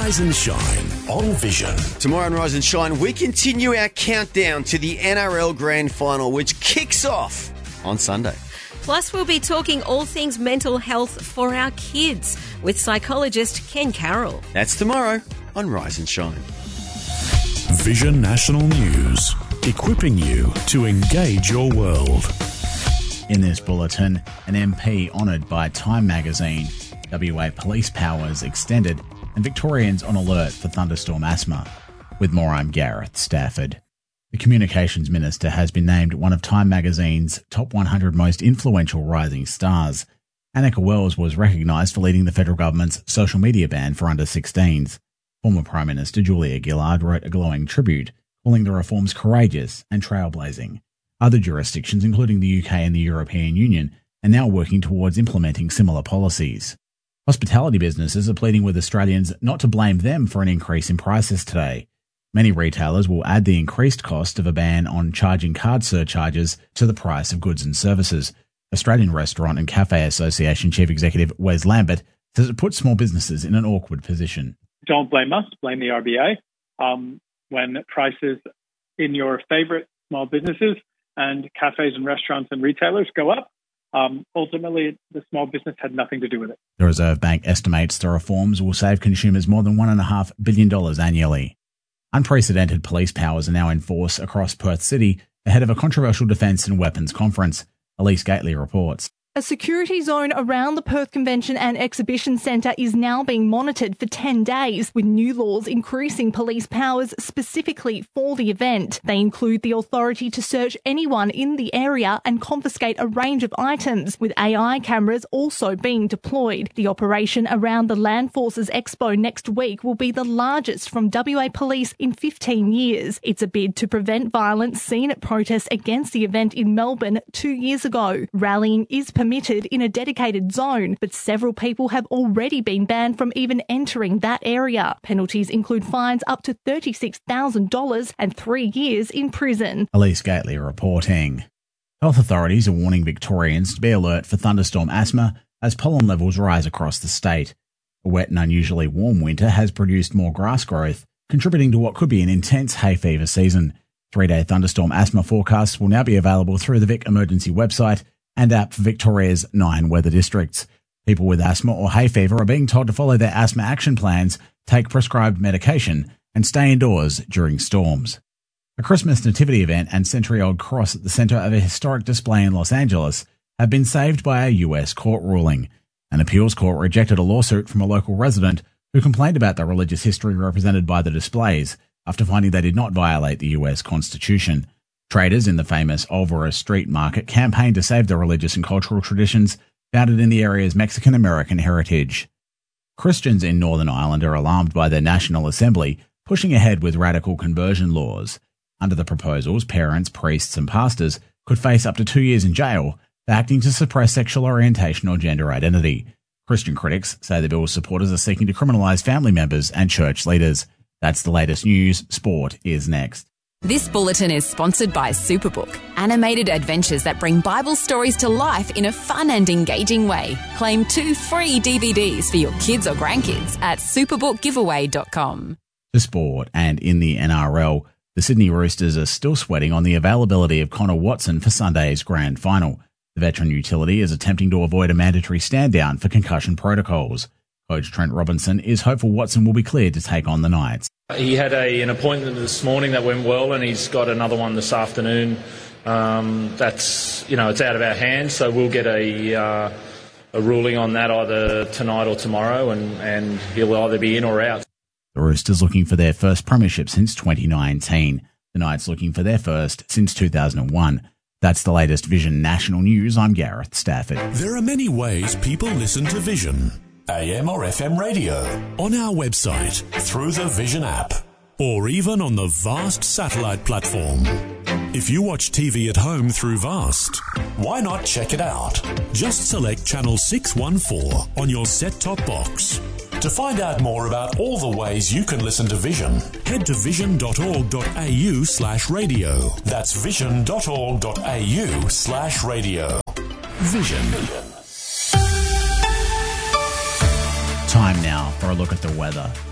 Rise and Shine on Vision. Tomorrow on Rise and Shine, we continue our countdown to the NRL Grand Final, which kicks off on Sunday. Plus, we'll be talking all things mental health for our kids with psychologist Ken Carroll. That's tomorrow on Rise and Shine. Vision National News, equipping you to engage your world. In this bulletin, an MP honoured by Time magazine, WA police powers extended, and Victorians on alert for thunderstorm asthma. With more, I'm Gareth Stafford. The Communications Minister has been named one of Time magazine's top 100 most influential rising stars. Annika Wells was recognised for leading the federal government's social media ban for under-16s. Former Prime Minister Julia Gillard wrote a glowing tribute, calling the reforms courageous and trailblazing. Other jurisdictions, including the UK and the European Union, are now working towards implementing similar policies. Hospitality businesses are pleading with Australians not to blame them for an increase in prices today. Many retailers will add the increased cost of a ban on charging card surcharges to the price of goods and services. Australian Restaurant and Cafe Association Chief Executive Wes Lambert says it puts small businesses in an awkward position. Don't blame us, blame the RBA. When prices in your favourite small businesses and cafes and restaurants and retailers go up, ultimately the small business had nothing to do with it. The Reserve Bank estimates the reforms will save consumers more than $1.5 billion annually. Unprecedented police powers are now in force across Perth City ahead of a controversial defence and weapons conference. Elise Gately reports. A security zone around the Perth Convention and Exhibition Centre is now being monitored for 10 days, with new laws increasing police powers specifically for the event. They include the authority to search anyone in the area and confiscate a range of items, with AI cameras also being deployed. The operation around the Land Forces Expo next week will be the largest from WA Police in 15 years. It's a bid to prevent violence seen at protests against the event in Melbourne 2 years ago. Rallying is permitted in a dedicated zone, but several people have already been banned from even entering that area. Penalties include fines up to $36,000 and 3 years in prison. Elise Gately reporting. Health authorities are warning Victorians to be alert for thunderstorm asthma as pollen levels rise across the state. A wet and unusually warm winter has produced more grass growth, contributing to what could be an intense hay fever season. 3-day thunderstorm asthma forecasts will now be available through the Vic Emergency website and app for Victoria's 9 weather districts. People with asthma or hay fever are being told to follow their asthma action plans, take prescribed medication, and stay indoors during storms. A Christmas nativity event and century-old cross at the centre of a historic display in Los Angeles have been saved by a US court ruling. An appeals court rejected a lawsuit from a local resident who complained about the religious history represented by the displays after finding they did not violate the US Constitution. Traders in the famous Olvera Street Market campaigned to save the religious and cultural traditions founded in the area's Mexican-American heritage. Christians in Northern Ireland are alarmed by their National Assembly pushing ahead with radical conversion laws. Under the proposals, parents, priests and pastors could face up to 2 years in jail for acting to suppress sexual orientation or gender identity. Christian critics say the bill's supporters are seeking to criminalise family members and church leaders. That's the latest news. Sport is next. This bulletin is sponsored by Superbook, animated adventures that bring Bible stories to life in a fun and engaging way. Claim 2 free DVDs for your kids or grandkids at superbookgiveaway.com. To sport, and in the NRL, the Sydney Roosters are still sweating on the availability of Connor Watson for Sunday's grand final. The veteran utility is attempting to avoid a mandatory stand-down for concussion protocols. Coach Trent Robinson is hopeful Watson will be cleared to take on the Knights. He had an appointment this morning that went well, and he's got another one this afternoon. It's out of our hands, so we'll get a ruling on that either tonight or tomorrow, and he'll either be in or out. The Roosters looking for their first premiership since 2019. The Knights looking for their first since 2001. That's the latest Vision National News. I'm Gareth Stafford. There are many ways people listen to Vision. AM or FM radio, on our website, through the Vision app, or even on the Vast satellite platform. If you watch TV at home through Vast, why not check it out? Just select channel 614 on your set-top box. To find out more about all the ways you can listen to Vision, head to vision.org.au/radio. That's vision.org.au/radio. Vision. Time now for a look at the weather.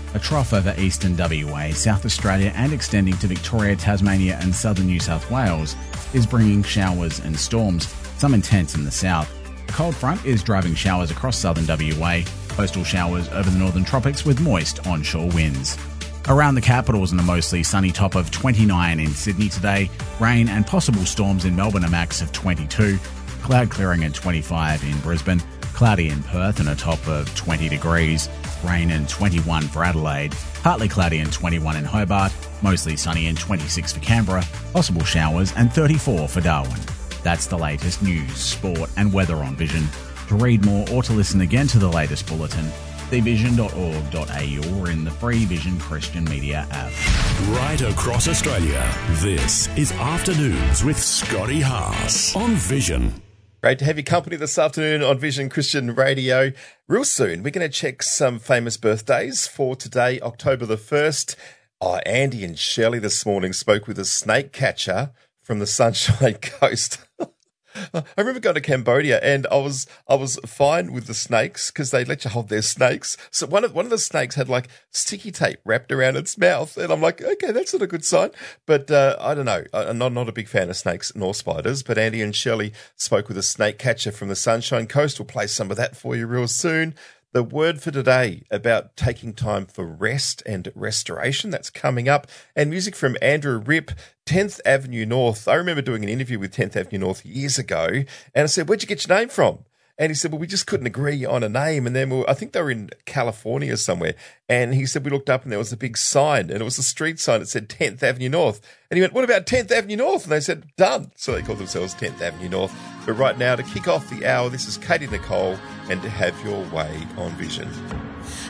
A trough over eastern WA, South Australia and extending to Victoria, Tasmania and southern New South Wales is bringing showers and storms, some intense in the south. A cold front is driving showers across southern WA, coastal showers over the northern tropics with moist onshore winds. Around the capitals and a mostly sunny top of 29 in Sydney today, rain and possible storms in Melbourne a max of 22, cloud clearing at 25 in Brisbane, cloudy in Perth and a top of 20 degrees, rain and 21 for Adelaide, partly cloudy and 21 in Hobart, mostly sunny and 26 for Canberra, possible showers and 34 for Darwin. That's the latest news, sport and weather on Vision. To read more or to listen again to the latest bulletin, thevision.org.au or in the free Vision Christian Media app. Right across Australia, this is Afternoons with Scotty Haas on Vision. Great to have your company this afternoon on Vision Christian Radio. Real soon, we're going to check some famous birthdays for today, October the 1st. Andy and Shirley this morning spoke with a snake catcher from the Sunshine Coast. I remember going to Cambodia and I was fine with the snakes because they let you hold their snakes. So one of the snakes had like sticky tape wrapped around its mouth, and I'm like, okay, that's not a good sign. But I don't know. I'm not a big fan of snakes nor spiders. But Andy and Shirley spoke with a snake catcher from the Sunshine Coast. We'll play some of that for you real soon. The word for today about taking time for rest and restoration. That's coming up. And music from Andrew Ripp, 10th Avenue North. I remember doing an interview with 10th Avenue North years ago. And I said, where'd you get your name from? And he said, well, we just couldn't agree on a name. And then I think they were in California somewhere. And he said, we looked up and there was a big sign. And it was a street sign that said 10th Avenue North. And he went, what about 10th Avenue North? And they said, done. So they called themselves 10th Avenue North. But right now, to kick off the hour, this is Katie Nicole and To Have Your Way on Vision.